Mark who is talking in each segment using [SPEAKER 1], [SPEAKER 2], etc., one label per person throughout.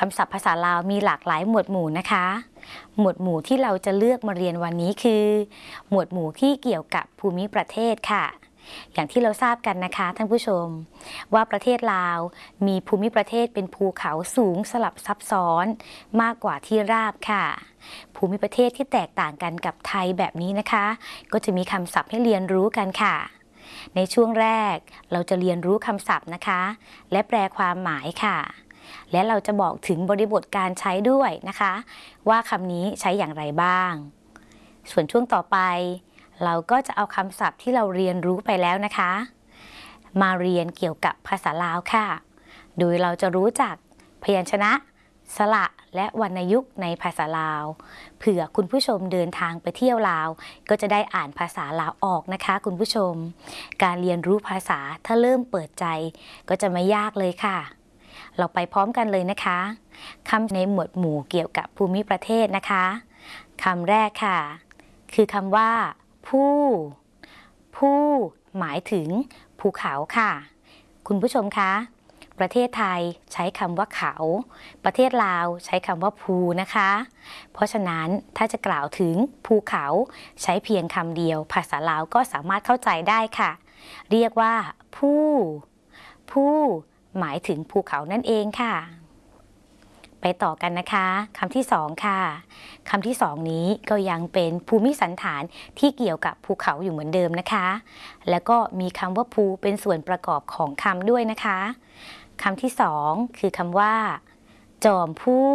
[SPEAKER 1] ำศัพท์ภาษาลาวมีหลากหลายหมวดหมู่นะคะหมวดหมู่ที่เราจะเลือกมาเรียนวันนี้คือหมวดหมู่ที่เกี่ยวกับภูมิประเทศค่ะอย่างที่เราทราบกันนะคะท่านผู้ชมว่าประเทศลาวมีภูมิประเทศเป็นภูเขาสูงสลับซับซ้อนมากกว่าที่ราบค่ะภูมิประเทศที่แตกต่างกันกับไทยแบบนี้นะคะก็จะมีคำศัพท์ให้เรียนรู้กันค่ะในช่วงแรกเราจะเรียนรู้คำศัพท์นะคะและแปลความหมายค่ะและเราจะบอกถึงบริบทการใช้ด้วยนะคะว่าคำนี้ใช้อย่างไรบ้างส่วนช่วงต่อไปเราก็จะเอาคำศัพท์ที่เราเรียนรู้ไปแล้วนะคะมาเรียนเกี่ยวกับภาษาลาวค่ะโดยเราจะรู้จักพยัญชนะสระและวรรณยุกต์ในภาษาลาวเผื่อคุณผู้ชมเดินทางไปเที่ยวลาวก็จะได้อ่านภาษาลาวออกนะคะคุณผู้ชมการเรียนรู้ภาษาถ้าเริ่มเปิดใจก็จะไม่ยากเลยค่ะเราไปพร้อมกันเลยนะคะคำในหมวดหมู่เกี่ยวกับภูมิประเทศนะคะคำแรกค่ะคือคำว่าผู้หมายถึงภูเขาค่ะคุณผู้ชมคะประเทศไทยใช้คำว่าเขาประเทศลาวใช้คำว่าภูนะคะเพราะฉะนั้นถ้าจะกล่าวถึงภูเขาใช้เพียงคำเดียวภาษาลาวก็สามารถเข้าใจได้ค่ะเรียกว่าผู้หมายถึงภูเขานั่นเองค่ะไปต่อกันนะคะคำที่สองค่ะคำที่สองนี้ก็ยังเป็นภูมิสันฐานที่เกี่ยวกับภูเขาอยู่เหมือนเดิมนะคะแล้วก็มีคำว่าภูเป็นส่วนประกอบของคำด้วยนะคะคำที่สองคือคำว่าจอม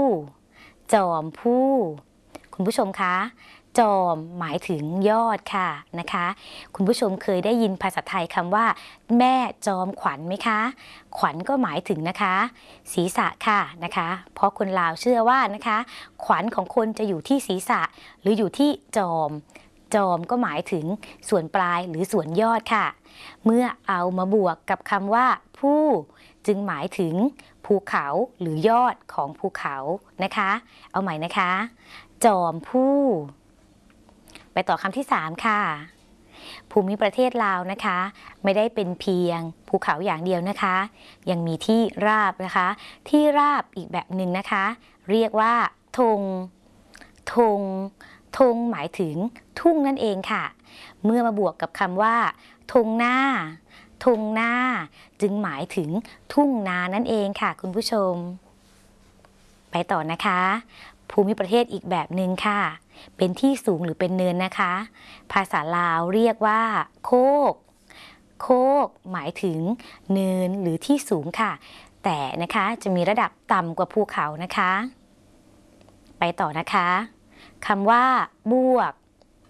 [SPEAKER 1] ผู้คุณผู้ชมคะจอมหมายถึงยอดค่ะนะคะคุณผู้ชมเคยได้ยินภาษาไทยคำว่าแม่จอมขวัญไหมคะขวัญก็หมายถึงนะคะศีรษะค่ะนะคะเพราะคนลาวเชื่อว่านะคะขวัญของคนจะอยู่ที่ศีรษะหรืออยู่ที่จอมก็หมายถึงส่วนปลายหรือส่วนยอดค่ะเมื่อเอามาบวกกับคำว่าผู้จึงหมายถึงภูเขาหรือยอดของภูเขานะคะเอาใหม่นะคะจอมผู้ไปต่อคำที่3ค่ะภูมิประเทศลาวนะคะไม่ได้เป็นเพียงภูเขาอย่างเดียวนะคะยังมีที่ราบนะคะที่ราบอีกแบบหนึ่งนะคะเรียกว่าธงหมายถึงทุ่งนั่นเองค่ะเมื่อมาบวกกับคำว่าธงหน้าจึงหมายถึงทุ่งนานั่นเองค่ะคุณผู้ชมไปต่อนะคะภูมิประเทศอีกแบบหนึ่งค่ะเป็นที่สูงหรือเป็นเนินนะคะภาษาลาวเรียกว่าโคกหมายถึงเนินหรือที่สูงค่ะแต่นะคะจะมีระดับต่ำกว่าภูเขานะคะไปต่อนะคะคำว่าบวก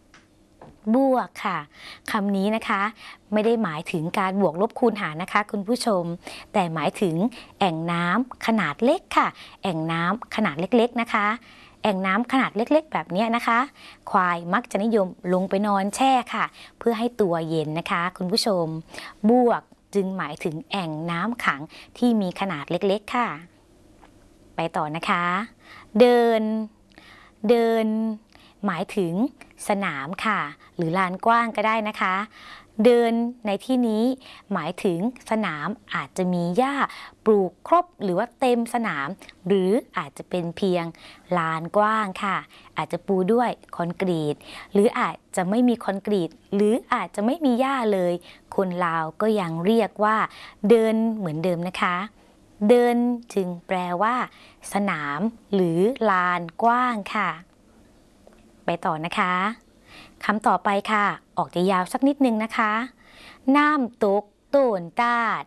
[SPEAKER 1] ค่ะคำนี้นะคะไม่ได้หมายถึงการบวกลบคูณหารนะคะคุณผู้ชมแต่หมายถึงแอ่งน้ำขนาดเล็กค่ะแอ่งน้ำขนาดเล็กๆนะคะแอ่งน้ำขนาดเล็กๆแบบนี้นะคะควายมักจะนิยมลงไปนอนแช่ค่ะเพื่อให้ตัวเย็นนะคะคุณผู้ชมบวกจึงหมายถึงแอ่งน้ำขังที่มีขนาดเล็กๆค่ะไปต่อนะคะเดินหมายถึงสนามค่ะหรือลานกว้างก็ได้นะคะเดินในที่นี้หมายถึงสนามอาจจะมีหญ้าปลูกครบหรือว่าเต็มสนามหรืออาจจะเป็นเพียงลานกว้างค่ะอาจจะปูด้วยคอนกรีตหรืออาจจะไม่มีคอนกรีตหรืออาจจะไม่มีหญ้าเลยคนลาวก็ยังเรียกว่าเดินเหมือนเดิมนะคะเดินจึงแปลว่าสนามหรือลานกว้างค่ะไปต่อนะคะคำต่อไปค่ะออกจะยาวสักนิดนึงนะคะน้ำตกโตนตาด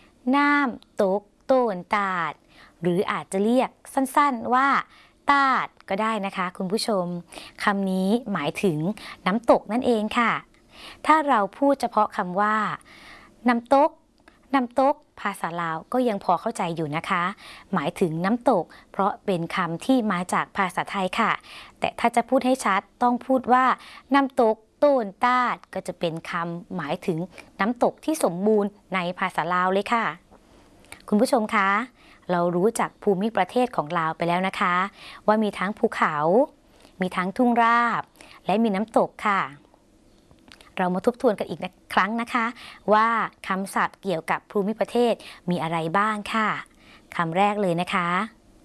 [SPEAKER 1] หรืออาจจะเรียกสั้นๆว่าตาดก็ได้นะคะคุณผู้ชมคำนี้หมายถึงน้ำตกนั่นเองค่ะถ้าเราพูดเฉพาะคำว่าน้ำตกภาษาลาวก็ยังพอเข้าใจอยู่นะคะหมายถึงน้ำตกเพราะเป็นคำที่มาจากภาษาไทยค่ะแต่ถ้าจะพูดให้ชัดต้องพูดว่าน้ำตกโตนตาดก็จะเป็นคำหมายถึงน้ำตกที่สมบูรณ์ในภาษาลาวเลยค่ะคุณผู้ชมคะเรารู้จักภูมิประเทศของลาวไปแล้วนะคะว่ามีทั้งภูเขามีทั้งทุ่งราบและมีน้ำตกค่ะเรามาทบทวนกันอีกครั้งนะคะว่าคำศัพท์เกี่ยวกับภูมิประเทศมีอะไรบ้างค่ะคำแรกเลยนะคะ